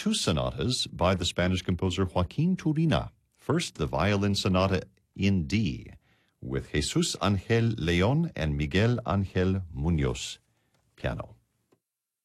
two sonatas by the Spanish composer Joaquin Turina. First, the violin sonata in D, with Jesus Angel Leon and Miguel Angel Munoz, piano.